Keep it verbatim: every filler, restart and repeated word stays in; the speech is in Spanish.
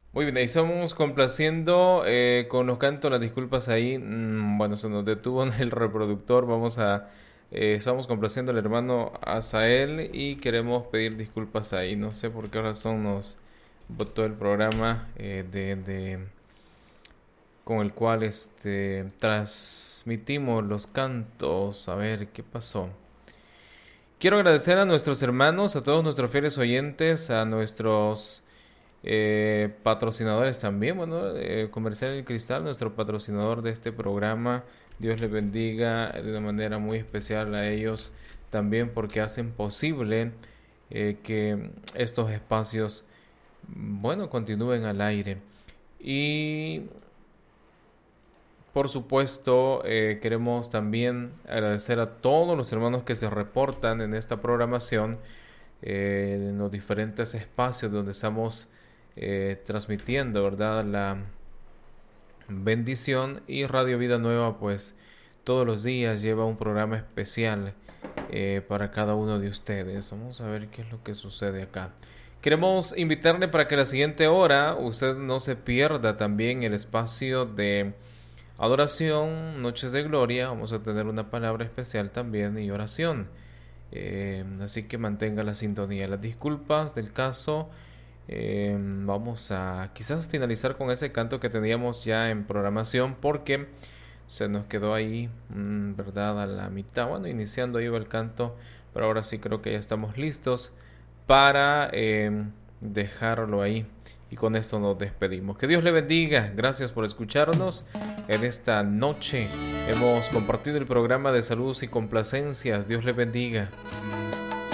Muy bien, ahí estamos complaciendo eh, con los cantos, las disculpas ahí. Mm, bueno, se nos detuvo en el reproductor. Vamos a. Eh, estamos complaciendo al hermano Asael y queremos pedir disculpas ahí. No sé por qué razón nos botó el programa eh, de, de- con el cual este, transmitimos los cantos. A ver qué pasó. Quiero agradecer a nuestros hermanos, a todos nuestros fieles oyentes, a nuestros eh, patrocinadores también, bueno, eh, Comercial El Cristal, nuestro patrocinador de este programa. Dios les bendiga de una manera muy especial a ellos también porque hacen posible eh, que estos espacios, bueno, continúen al aire. Y por supuesto, eh, queremos también agradecer a todos los hermanos que se reportan en esta programación, eh, en los diferentes espacios donde estamos eh, transmitiendo, ¿verdad? La bendición. Y Radio Vida Nueva, pues todos los días lleva un programa especial eh, para cada uno de ustedes. Vamos a ver qué es lo que sucede acá. Queremos invitarle para que la siguiente hora usted no se pierda también el espacio de adoración, noches de gloria. Vamos a tener una palabra especial también y oración. Eh, así que mantenga la sintonía. Las disculpas del caso. Eh, vamos a quizás finalizar con ese canto que teníamos ya en programación porque se nos quedó ahí, mm, ¿verdad? A la mitad. Bueno, iniciando iba el canto, pero ahora sí creo que ya estamos listos para eh, dejarlo ahí. Y con esto nos despedimos. Que Dios le bendiga. Gracias por escucharnos en esta noche. Hemos compartido el programa de saludos y complacencias. Dios le bendiga.